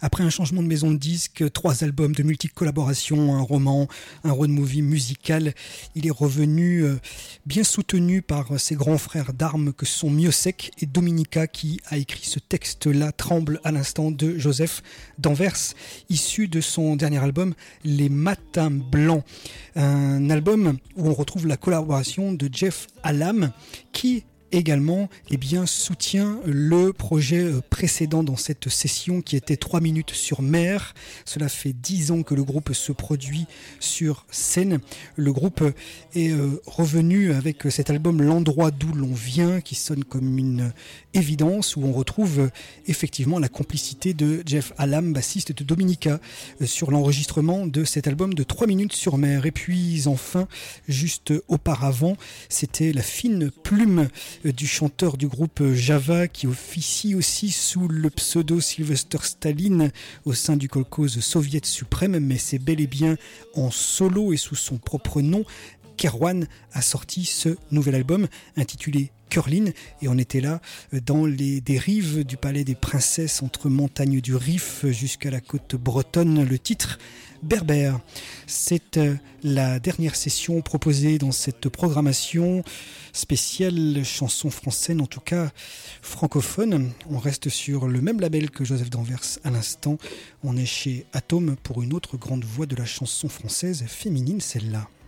Après un changement de maison de disque, 3 albums de multi-collaborations, un roman, un road movie musical, il est revenu bien soutenu par ses grands frères d'armes que sont Miossec et Dominica qui a écrit ce texte-là, Tremble à l'instant de Joseph d'Anvers, issu de son dernier album Les Matins Blancs. Un album où on retrouve la collaboration de Jeff Hallam qui également soutient le projet précédent dans cette session qui était 3 minutes sur mer. Cela fait 10 ans que le groupe se produit sur scène. Le groupe est revenu avec cet album L'endroit d'où l'on vient qui sonne comme une évidence, où on retrouve effectivement la complicité de Jeff Hallam, bassiste de Dominica, sur l'enregistrement de cet album de 3 minutes sur mer. Et puis enfin, juste auparavant, c'était la fine plume du chanteur du groupe Java qui officie aussi sous le pseudo Sylvester Stalin au sein du kolkhoz soviète suprême, mais c'est bel et bien en solo et sous son propre nom qu'Erwan a sorti ce nouvel album intitulé Curlin, et on était là dans des rives du Palais des Princesses, entre montagnes du Rif jusqu'à la côte bretonne, le titre Berbère. C'est la dernière session proposée dans cette programmation spéciale chanson française, en tout cas francophone. On reste sur le même label que Joseph d'Anvers à l'instant. On est chez Atome pour une autre grande voix de la chanson française féminine, celle-là.